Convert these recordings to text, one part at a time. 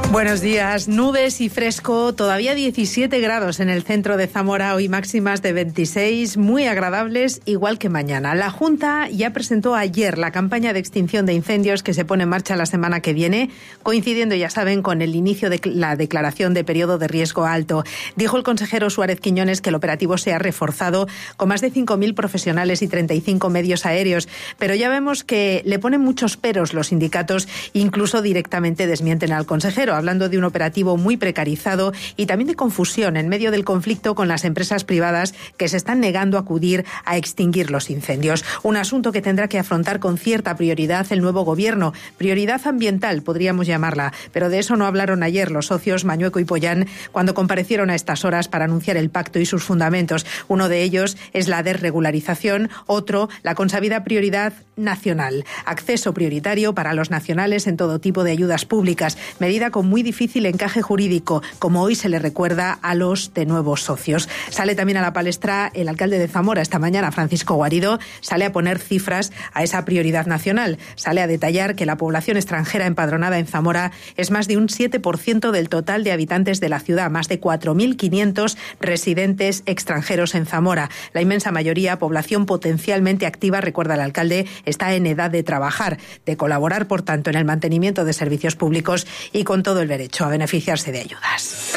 Buenos días. Nubes y fresco, todavía 17 grados en el centro de Zamora, hoy máximas de 26, muy agradables, igual que mañana. La Junta ya presentó ayer la campaña de extinción de incendios que se pone en marcha la semana que viene, coincidiendo, ya saben, con el inicio de la declaración de periodo de riesgo alto. Dijo el consejero Suárez Quiñones que el operativo se ha reforzado con más de 5.000 profesionales y 35 medios aéreos, pero ya vemos que le ponen muchos peros los sindicatos, incluso directamente desmienten al consejero, hablando de un operativo muy precarizado y también de confusión en medio del conflicto con las empresas privadas que se están negando a acudir a extinguir los incendios. Un asunto que tendrá que afrontar con cierta prioridad el nuevo gobierno. Prioridad ambiental, podríamos llamarla, pero de eso no hablaron ayer los socios Mañueco y Pollán cuando comparecieron a estas horas para anunciar el pacto y sus fundamentos. Uno de ellos es la desregularización, otro, la consabida prioridad nacional. Acceso prioritario para los nacionales en todo tipo de ayudas públicas, medida con muy difícil encaje jurídico, como hoy se le recuerda a los de nuevos socios. Sale también a la palestra el alcalde de Zamora esta mañana, Francisco Guarido, sale a poner cifras a esa prioridad nacional. Sale a detallar que la población extranjera empadronada en Zamora es más de un 7% del total de habitantes de la ciudad, más de 4.500 residentes extranjeros en Zamora. La inmensa mayoría, población potencialmente activa, recuerda el alcalde, está en edad de trabajar, de colaborar, por tanto, en el mantenimiento de servicios públicos y con todo el derecho a beneficiarse de ayudas.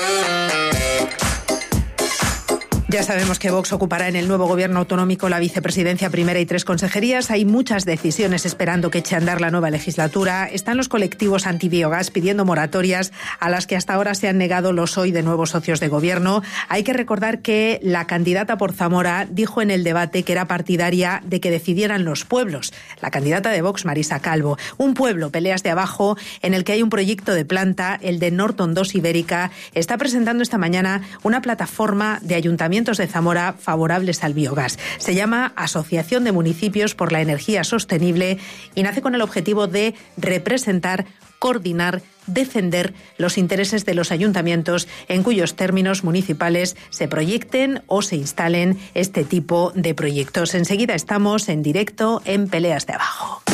Ya sabemos que Vox ocupará en el nuevo gobierno autonómico la vicepresidencia primera y 3 consejerías. Hay muchas decisiones esperando que eche a andar la nueva legislatura. Están los colectivos antibiogás pidiendo moratorias a las que hasta ahora se han negado los hoy de nuevos socios de gobierno. Hay que recordar que la candidata por Zamora dijo en el debate que era partidaria de que decidieran los pueblos. La candidata de Vox, Marisa Calvo. Un pueblo, peleas de abajo, en el que hay un proyecto de planta, el de Norton 2 Ibérica, está presentando esta mañana una plataforma de ayuntamientos de Zamora favorables al biogás. Se llama Asociación de Municipios por la Energía Sostenible y nace con el objetivo de representar, coordinar, defender los intereses de los ayuntamientos en cuyos términos municipales se proyecten o se instalen este tipo de proyectos. Enseguida estamos en directo en Peleas de Abajo.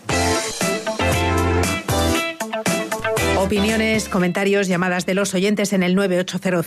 Opiniones, comentarios, llamadas de los oyentes en el 980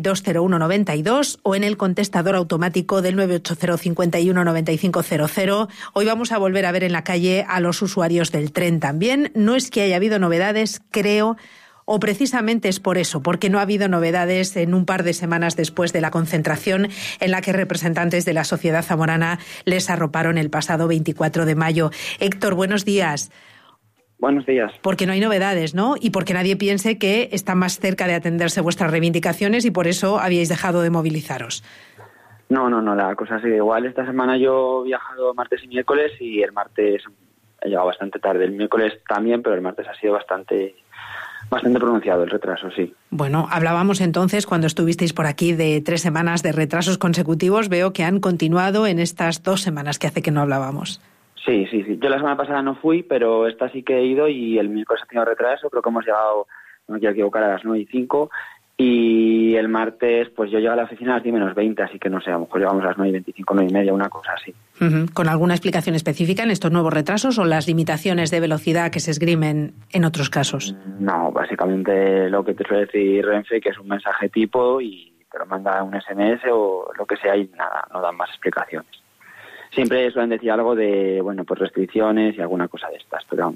520192 o en el contestador automático del 980 51 9500. Hoy vamos a volver a ver en la calle a los usuarios del tren también. No es que haya habido novedades, creo, o precisamente es por eso, porque no ha habido novedades en un par de semanas después de la concentración en la que representantes de la sociedad zamorana les arroparon el pasado 24 de mayo. Héctor, buenos días. Buenos días. Porque no hay novedades, ¿no? Y porque nadie piense que está más cerca de atenderse vuestras reivindicaciones y por eso habíais dejado de movilizaros. No, la cosa sigue igual. Esta semana yo he viajado martes y miércoles y el martes he llegado bastante tarde. El miércoles también, pero el martes ha sido bastante pronunciado el retraso, sí. Bueno, hablábamos entonces cuando estuvisteis por aquí de 3 semanas de retrasos consecutivos. Veo que han continuado en estas 2 semanas que hace que no hablábamos. Sí. Yo la semana pasada no fui, pero esta sí que he ido y el miércoles ha tenido retraso. Creo que hemos llegado, no me quiero equivocar, a las 9:05. Y el martes, pues yo llego a la oficina a las 10:20, así que no sé, a lo mejor llegamos a las 9:25, 9:30, una cosa así. ¿Con alguna explicación específica en estos nuevos retrasos o las limitaciones de velocidad que se esgrimen en otros casos? No, básicamente lo que te suele decir Renfe, que es un mensaje tipo y te lo manda un SMS o lo que sea y nada, no dan más explicaciones. Siempre suelen decir algo de, pues restricciones y alguna cosa de estas, pero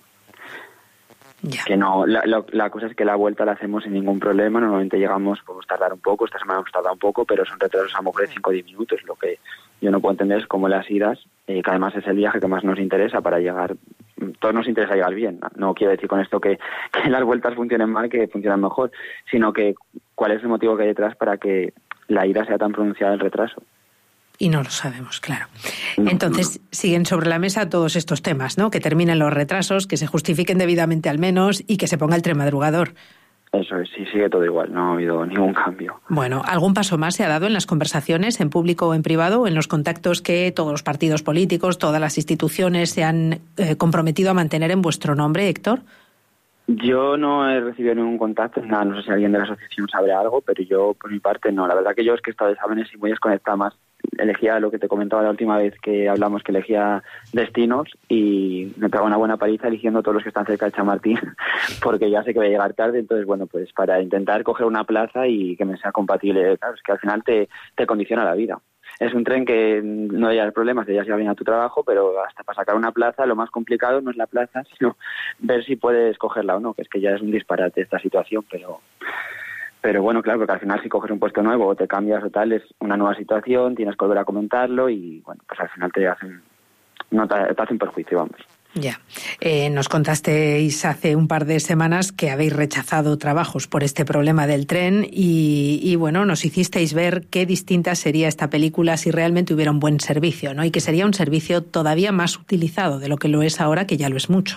ya. Que no, la cosa es que la vuelta la hacemos sin ningún problema. Normalmente llegamos, podemos tardar un poco, esta semana hemos tardado un poco, pero son retrasos a lo mejor de 5 o 10 minutos. Lo que yo no puedo entender es cómo las idas, que además es el viaje que más nos interesa para llegar, todos nos interesa llegar bien. No quiero decir con esto que las vueltas funcionen mal, que funcionan mejor, sino que cuál es el motivo que hay detrás para que la ida sea tan pronunciada el retraso. Y no lo sabemos, claro. Entonces, siguen sobre la mesa todos estos temas, ¿no? Que terminen los retrasos, que se justifiquen debidamente al menos y que se ponga el tren madrugador. Eso es, sí, sigue todo igual, no ha habido ningún cambio. Bueno, ¿algún paso más se ha dado en las conversaciones, en público o en privado, en los contactos que todos los partidos políticos, todas las instituciones se han comprometido a mantener en vuestro nombre, Héctor? Yo no he recibido ningún contacto, nada, no sé si alguien de la asociación sabrá algo, pero yo por mi parte no. La verdad que yo es que he estado de exámenes y muy desconectada más elegía lo que te comentaba la última vez que hablamos, que elegía destinos, y me pegaba una buena paliza eligiendo todos los que están cerca de Chamartín, porque ya sé que voy a llegar tarde. Entonces, bueno, pues para intentar coger una plaza y que me sea compatible, claro, es que al final te condiciona la vida. Es un tren que no hay problemas, ya llegar bien a tu trabajo, pero hasta para sacar una plaza lo más complicado no es la plaza, sino ver si puedes cogerla o no, que es que ya es un disparate esta situación, pero bueno, claro, porque al final si coges un puesto nuevo o te cambias o tal, es una nueva situación, tienes que volver a comentarlo y bueno, pues al final te hacen perjuicio, vamos. Ya. Nos contasteis hace un par de semanas que habéis rechazado trabajos por este problema del tren y bueno, nos hicisteis ver qué distinta sería esta película si realmente hubiera un buen servicio, ¿no? Y que sería un servicio todavía más utilizado de lo que lo es ahora, que ya lo es mucho.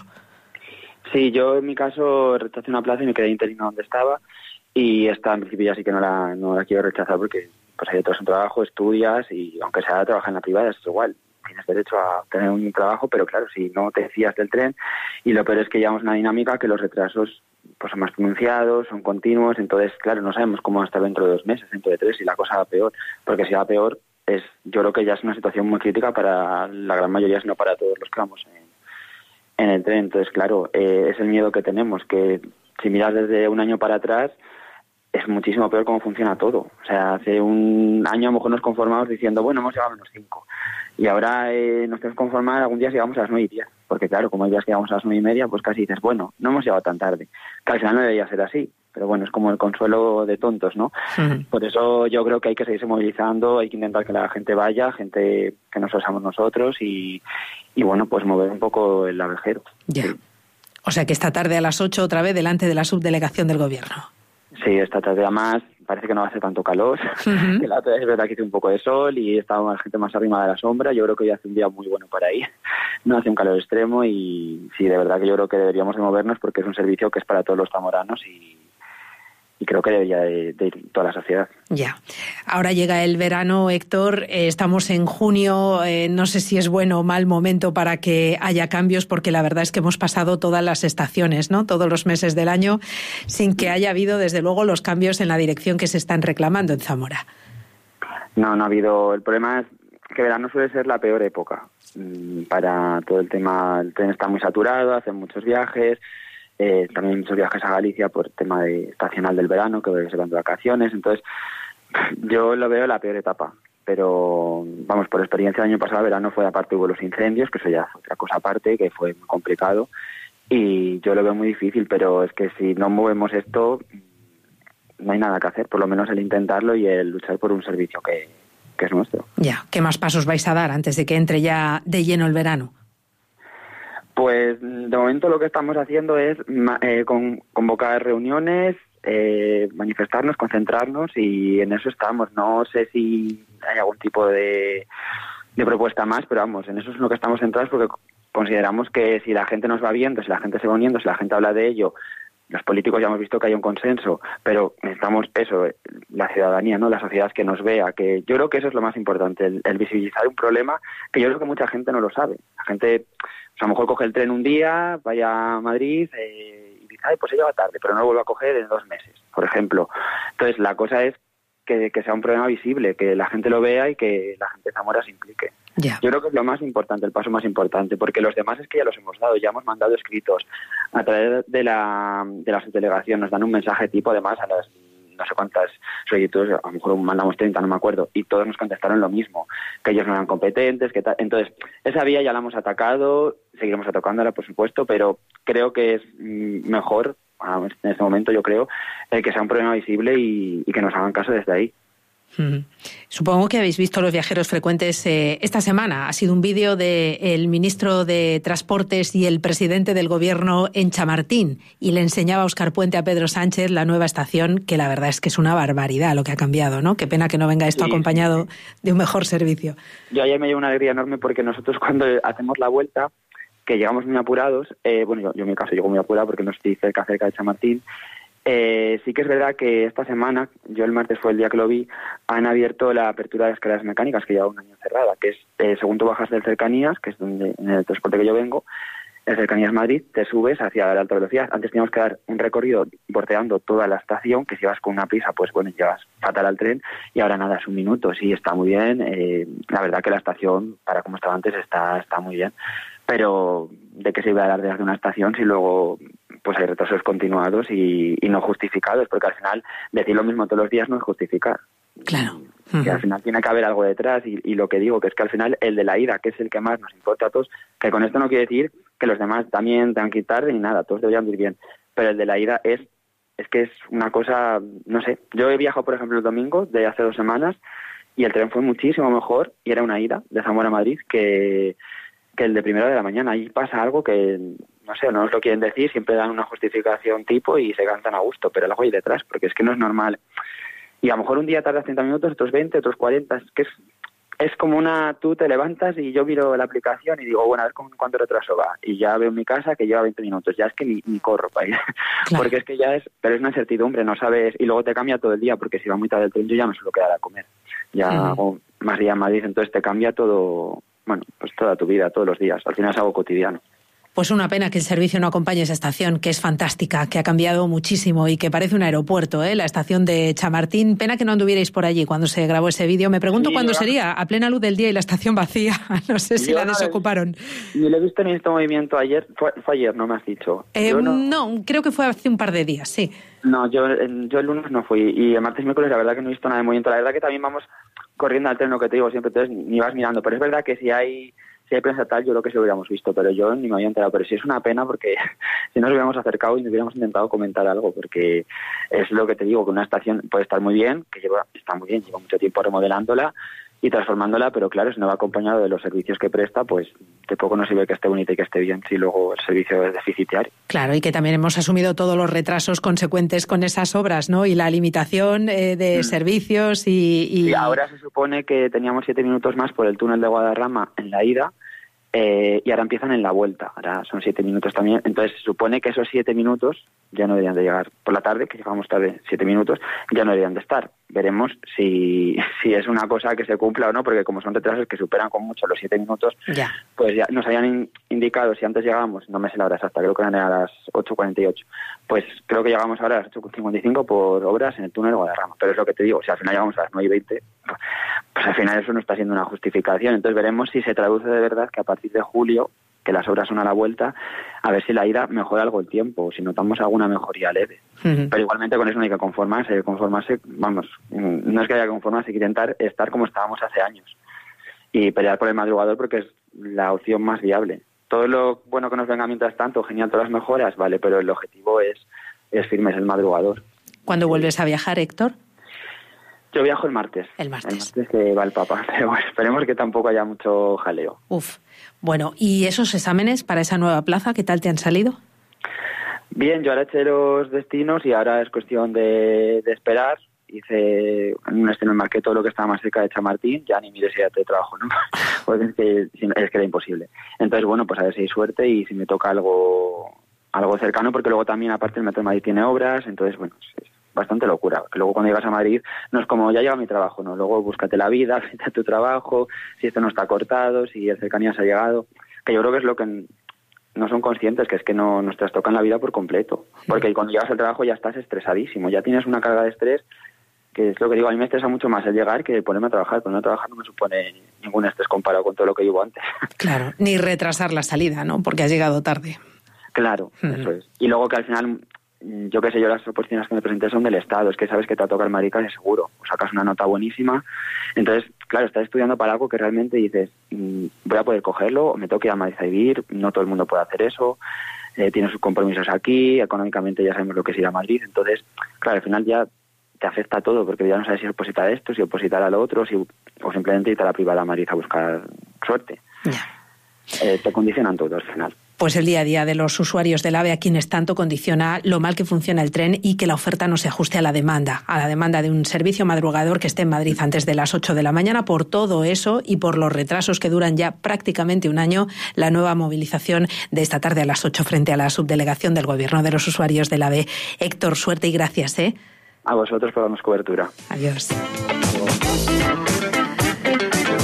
Sí, yo en mi caso rechacé una plaza y me quedé interino donde estaba, y esta en principio ya sí que no la quiero rechazar porque pues hay otros un trabajo, estudias y aunque sea trabajar en la privada es igual. Tienes derecho a tener un trabajo, pero claro, si no te fías del tren, y lo peor es que llevamos una dinámica que los retrasos pues son más pronunciados, son continuos, entonces claro, no sabemos cómo va a estar dentro de 2 meses, dentro de 3, y la cosa va peor, porque si va peor, yo creo que ya es una situación muy crítica para la gran mayoría, sino para todos los que vamos en el tren. Entonces claro, es el miedo que tenemos, que si miras desde un año para atrás, es muchísimo peor cómo funciona todo. O sea, hace un año a lo mejor nos conformamos diciendo, bueno, hemos llegado a -5. Y ahora nos tenemos que conformar, algún día llegamos a las 9:10. Porque claro, como hay días que llegamos a las 9:30, pues casi dices, bueno, no hemos llegado tan tarde. Que al final no debería ser así. Pero bueno, es como el consuelo de tontos, ¿no? Uh-huh. Por eso yo creo que hay que seguirse movilizando, hay que intentar que la gente vaya, gente que no somos nosotros, y bueno, pues mover un poco el abejero. Ya. Sí. O sea que esta tarde a las 8 otra vez delante de la subdelegación del gobierno. Sí, esta tarde además parece que no va a hacer tanto calor, uh-huh. Que la otra vez es verdad que hace un poco de sol y está la gente más arrimada de la sombra. Yo creo que hoy hace un día muy bueno para ir, no hace un calor extremo, y sí, de verdad que yo creo que deberíamos de movernos porque es un servicio que es para todos los zamoranos y creo que debería de ir toda la sociedad. Ya. Ahora llega el verano, Héctor, estamos en junio, no sé si es bueno o mal momento para que haya cambios, porque la verdad es que hemos pasado todas las estaciones, ¿no? Todos los meses del año, sin que haya habido, desde luego, los cambios en la dirección que se están reclamando en Zamora. No ha habido. El problema es que verano suele ser la peor época para todo el tema. El tren está muy saturado, hacen muchos viajes. También hay muchos viajes a Galicia por tema de estacional del verano, que se van de vacaciones. Entonces, yo lo veo la peor etapa. Pero, vamos, por experiencia, el año pasado, verano fue aparte, hubo los incendios, que eso ya fue otra cosa aparte, que fue muy complicado. Y yo lo veo muy difícil, pero es que si no movemos esto, no hay nada que hacer. Por lo menos el intentarlo y el luchar por un servicio que es nuestro. Ya, ¿qué más pasos vais a dar antes de que entre ya de lleno el verano? Pues de momento lo que estamos haciendo es convocar reuniones, manifestarnos, concentrarnos, y en eso estamos. No sé si hay algún tipo de propuesta más, pero vamos, en eso es lo que estamos centrados, porque consideramos que si la gente nos va viendo, si la gente se va uniendo, si la gente habla de ello, los políticos ya hemos visto que hay un consenso, pero necesitamos eso, la ciudadanía, ¿no? La sociedad que nos vea, que yo creo que eso es lo más importante, el visibilizar un problema que yo creo que mucha gente no lo sabe. La gente, a lo mejor coge el tren un día, vaya a Madrid y dice, ay, pues se lleva tarde, pero no lo vuelve a coger en 2 meses, por ejemplo. Entonces, la cosa es que sea un problema visible, que la gente lo vea y que la gente de Zamora se implique. Yeah. Yo creo que es lo más importante, el paso más importante, porque los demás es que ya los hemos dado, ya hemos mandado escritos a través de la subdelegación, nos dan un mensaje tipo, además, a las no sé cuántas solicitudes, a lo mejor mandamos 30, no me acuerdo, y todos nos contestaron lo mismo, que ellos no eran competentes, que tal. Entonces, esa vía ya la hemos atacado, seguiremos atacándola, por supuesto, pero creo que es mejor, en este momento yo creo, que sea un problema visible y que nos hagan caso desde ahí. Supongo que habéis visto los viajeros frecuentes esta semana. Ha sido un vídeo del ministro de Transportes y el presidente del gobierno en Chamartín, y le enseñaba a Óscar Puente a Pedro Sánchez la nueva estación, que la verdad es que es una barbaridad lo que ha cambiado, ¿no? Qué pena que no venga esto acompañado de un mejor servicio. Yo ayer me llevo una alegría enorme, porque nosotros cuando hacemos la vuelta, que llegamos muy apurados, yo en mi caso llego muy apurado porque no estoy cerca de Chamartín. Sí que es verdad que esta semana, yo el martes fue el día que lo vi, han abierto la apertura de escaleras mecánicas, que lleva un año cerrada, que es según tú bajas del Cercanías, que es donde en el transporte que yo vengo, el Cercanías Madrid, te subes hacia la alta velocidad. Antes teníamos que dar un recorrido bordeando toda la estación, que si vas con una prisa, pues bueno, llegas fatal al tren, y ahora nada, es un minuto. Sí, está muy bien. La verdad que la estación, para como estaba antes, está muy bien. Pero ¿de qué se iba a dar de una estación si luego pues hay retrasos continuados y no justificados? Porque al final decir lo mismo todos los días no es justificar. Claro. Que al final tiene que haber algo detrás y lo que digo, que es que al final el de la ida, que es el que más nos importa a todos, que con esto no quiere decir que los demás también tengan que ir tarde ni nada, todos deberían ir bien, pero el de la ida es que es una cosa, no sé, yo he viajado por ejemplo el domingo de hace 2 semanas y el tren fue muchísimo mejor y era una ida de Zamora a Madrid que el de 1:00 de la mañana. Ahí pasa algo que, no sé, no nos lo quieren decir, siempre dan una justificación tipo y se cantan a gusto, pero algo hay detrás, porque es que no es normal. Y a lo mejor un día tardas 30 minutos, otros 20, otros 40, es que es como tú te levantas y yo miro la aplicación y digo, bueno, a ver cuánto retraso va. Y ya veo en mi casa que lleva 20 minutos, ya es que ni corro para ir. Claro. Porque es que ya pero es una incertidumbre, no sabes, y luego te cambia todo el día, porque si va muy tarde el tren yo ya me suelo quedar a comer. Ya hago más día en Madrid, entonces te cambia todo, bueno, pues toda tu vida, todos los días, al final es algo cotidiano. Pues una pena que el servicio no acompañe esa estación, que es fantástica, que ha cambiado muchísimo y que parece un aeropuerto, la estación de Chamartín. Pena que no anduvierais por allí cuando se grabó ese vídeo. Me pregunto cuándo sería, a plena luz del día y la estación vacía. No sé si la desocuparon. Ni lo he visto ni este movimiento ayer. Fue ayer, ¿no me has dicho? No, creo que fue hace un par de días, sí. No, yo el lunes no fui. Y el martes y miércoles la verdad que no he visto nada de movimiento. La verdad que también vamos corriendo al tren, lo que te digo siempre, entonces ni vas mirando. Pero es verdad que si hay prensa tal, yo creo que sí lo hubiéramos visto, pero yo ni me había enterado. Pero sí es una pena porque si nos hubiéramos acercado y nos hubiéramos intentado comentar algo, porque es lo que te digo, que una estación puede estar muy bien, está muy bien, lleva mucho tiempo remodelándola y transformándola, pero claro, si no va acompañado de los servicios que presta, pues de poco nos sirve que esté bonita y que esté bien si luego el servicio es deficitario. Claro, y que también hemos asumido todos los retrasos consecuentes con esas obras, ¿no? Y la limitación de servicios y ahora se supone que teníamos 7 minutos más por el túnel de Guadarrama en la ida, y ahora empiezan en la vuelta, ahora son 7 minutos también, entonces se supone que esos 7 minutos ya no deberían de llegar por la tarde, que llegamos tarde 7 minutos, ya no deberían de estar. Veremos si es una cosa que se cumpla o no, porque como son retrasos que superan con mucho los 7 minutos, pues ya nos habían indicado, si antes llegábamos, no me sé la hora exacta, creo que eran a las 8:48, pues creo que llegamos ahora a las 8:55 por obras en el túnel de Guadarrama, pero es lo que te digo, si al final llegamos a las 9:20, pues al final eso no está siendo una justificación. Entonces veremos si se traduce de verdad que a partir de julio, que las obras son a la vuelta, a ver si la ida mejora algo el tiempo, o si notamos alguna mejoría leve. Pero igualmente con eso no hay que conformarse, vamos, no es que haya que conformarse, hay que intentar estar como estábamos hace años y pelear por el madrugador, porque es la opción más viable. Todo lo bueno que nos venga mientras tanto, genial, todas las mejoras, vale, pero el objetivo es firme, es el madrugador. ¿Cuándo vuelves a viajar, Héctor? Yo viajo el martes. El martes que va el Papa, pero bueno, esperemos que tampoco haya mucho jaleo. Bueno, ¿y esos exámenes para esa nueva plaza, qué tal te han salido? Bien, yo ahora eché los destinos y ahora es cuestión de esperar. Hice en un destino, marqué todo lo que estaba más cerca de Chamartín, ya ni mires si ya te trabajo, ¿no? Porque es que era imposible. Entonces, bueno, pues a ver si hay suerte y si me toca algo cercano, porque luego también, aparte, el Metro de Madrid tiene obras, entonces, bueno, es bastante locura. Luego cuando llegas a Madrid no es como ya llega mi trabajo, no, luego búscate la vida, vete a tu trabajo, si esto no está cortado, si el Cercanías ha llegado, que yo creo que es lo que no son conscientes, que es que nos trastocan la vida por completo, porque cuando llegas al trabajo ya estás estresadísimo, ya tienes una carga de estrés, que es lo que digo, a mí me estresa mucho más el llegar que el ponerme a trabajar, pero no trabajar no me supone ningún estrés comparado con todo lo que llevo antes. Claro, ni retrasar la salida, ¿no? Porque has llegado tarde. Claro, eso es. Y luego que al final, yo qué sé, yo las oportunidades que me presenté son del Estado, es que sabes que te va a tocar maricas y seguro, o sacas una nota buenísima, entonces, claro, estás estudiando para algo que realmente dices, voy a poder cogerlo, o me tengo que ir a Madrid a vivir, no todo el mundo puede hacer eso, tienes sus compromisos aquí, económicamente ya sabemos lo que es ir a Madrid, entonces, claro, al final ya te afecta todo, porque ya no sabes si opositar a esto, si opositar a lo otro, o simplemente irte a la privada a Madrid a buscar suerte. Te condicionan todo al final. Pues el día a día de los usuarios del AVE, a quienes tanto condiciona lo mal que funciona el tren y que la oferta no se ajuste a la demanda de un servicio madrugador que esté en Madrid antes de las 8 de la mañana. Por todo eso y por los retrasos que duran ya prácticamente un año, la nueva movilización de esta tarde a las 8 frente a la subdelegación del Gobierno de los usuarios del AVE. Héctor, suerte y gracias, ¿eh? A vosotros por darnos cobertura. Adiós.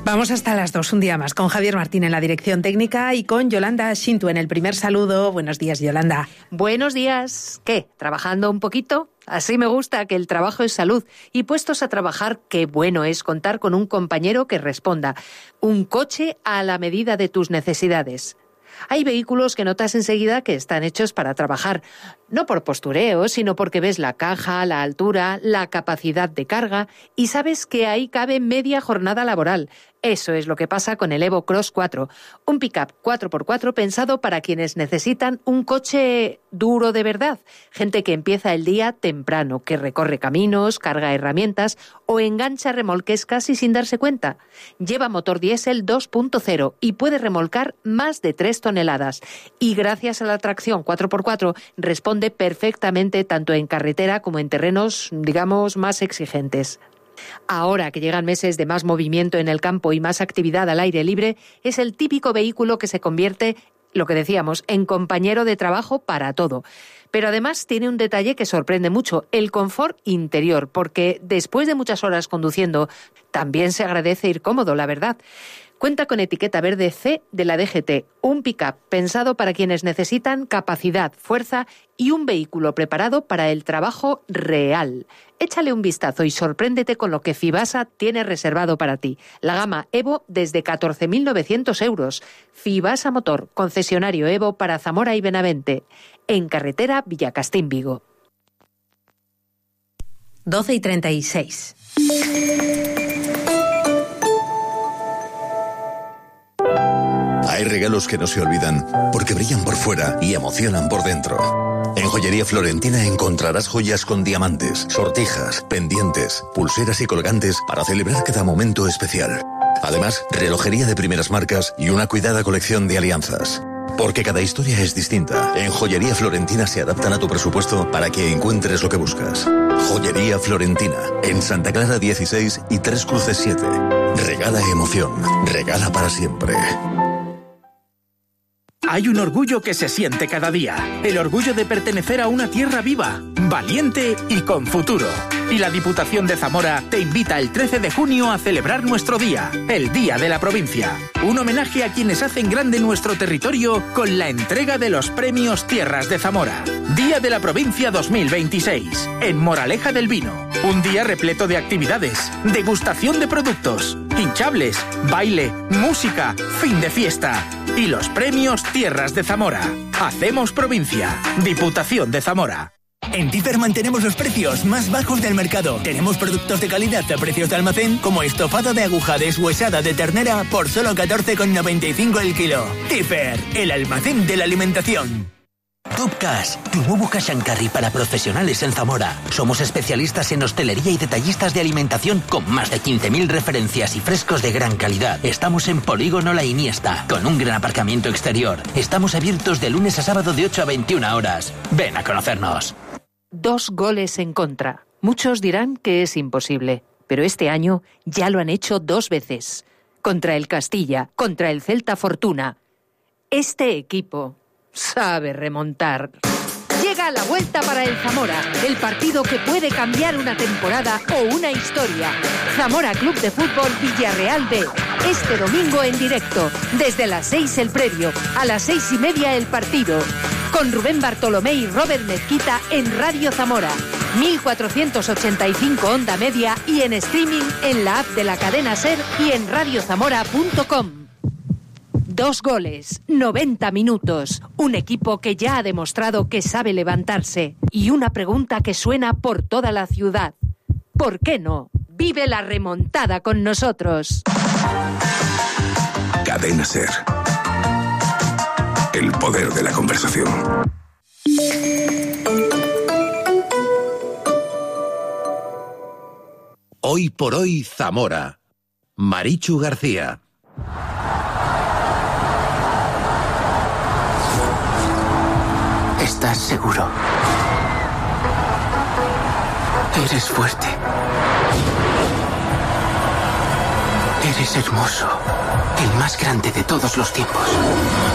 Vamos hasta las 2, un día más, con Javier Martín en la dirección técnica y con Yolanda Shintu en el primer saludo. Buenos días, Yolanda. Buenos días. ¿Qué? ¿Trabajando un poquito? Así me gusta, que el trabajo es salud. Y puestos a trabajar, qué bueno es contar con un compañero que responda. Un coche a la medida de tus necesidades. Hay vehículos que notas enseguida que están hechos para trabajar, no por postureo, sino porque ves la caja, la altura, la capacidad de carga y sabes que ahí cabe media jornada laboral. Eso es lo que pasa con el Evo Cross 4, un pick-up 4x4 pensado para quienes necesitan un coche duro de verdad, gente que empieza el día temprano, que recorre caminos, carga herramientas o engancha remolques casi sin darse cuenta. Lleva motor diésel 2.0 y puede remolcar más de 3 toneladas. Y gracias a la tracción 4x4 responde perfectamente tanto en carretera como en terrenos, digamos, más exigentes. Ahora que llegan meses de más movimiento en el campo y más actividad al aire libre, es el típico vehículo que se convierte, lo que decíamos, en compañero de trabajo para todo. Pero además tiene un detalle que sorprende mucho, el confort interior, porque después de muchas horas conduciendo, también se agradece ir cómodo, la verdad. Cuenta con etiqueta verde C de la DGT, un pick-up pensado para quienes necesitan capacidad, fuerza y un vehículo preparado para el trabajo real. Échale un vistazo y sorpréndete con lo que Fibasa tiene reservado para ti. La gama Evo desde 14.900 euros. Fibasa Motor, concesionario Evo para Zamora y Benavente. En carretera Villacastín, Vigo. 12:36. Hay regalos que no se olvidan porque brillan por fuera y emocionan por dentro. En Joyería Florentina encontrarás joyas con diamantes, sortijas, pendientes, pulseras y colgantes para celebrar cada momento especial. Además, relojería de primeras marcas y una cuidada colección de alianzas. Porque cada historia es distinta. En Joyería Florentina se adaptan a tu presupuesto para que encuentres lo que buscas. Joyería Florentina, en Santa Clara 16 y Tres Cruces 7. Regala emoción, regala para siempre. Hay un orgullo que se siente cada día. El orgullo de pertenecer a una tierra viva, valiente y con futuro. Y la Diputación de Zamora te invita el 13 de junio a celebrar nuestro día, el Día de la Provincia. Un homenaje a quienes hacen grande nuestro territorio con la entrega de los premios Tierras de Zamora. Día de la Provincia 2026, en Moraleja del Vino. Un día repleto de actividades, degustación de productos, hinchables, baile, música, fin de fiesta. Y los premios Tierras de Zamora. Hacemos provincia. Diputación de Zamora. En Tifer mantenemos los precios más bajos del mercado. Tenemos productos de calidad a precios de almacén, como estofado de aguja deshuesada de ternera por solo 14,95 el kilo. Tifer, el almacén de la alimentación. Top Cash, tu nuevo cash and carry para profesionales en Zamora. Somos especialistas en hostelería y detallistas de alimentación con más de 15.000 referencias y frescos de gran calidad. Estamos en Polígono La Iniesta, con un gran aparcamiento exterior. Estamos abiertos de lunes a sábado de 8 a 21 horas. Ven a conocernos. 2 goles en contra. Muchos dirán que es imposible, pero este año ya lo han hecho 2 veces. Contra el Castilla, contra el Celta Fortuna. Este equipo sabe remontar. Llega la vuelta para el Zamora, el partido que puede cambiar una temporada o una historia. Zamora Club de Fútbol Villarreal B. Este domingo en directo, desde las 6 el previo, a las 6:30 el partido. Con Rubén Bartolomé y Robert Mezquita en Radio Zamora. 1485 onda media y en streaming en la app de la cadena SER y en radiozamora.com. 2 goles, 90 minutos, un equipo que ya ha demostrado que sabe levantarse y una pregunta que suena por toda la ciudad. ¿Por qué no? Vive la remontada con nosotros. Cadena SER. El poder de la conversación. Hoy por hoy Zamora. Marichu García. ¿Estás seguro? Eres fuerte. Eres hermoso. El más grande de todos los tiempos.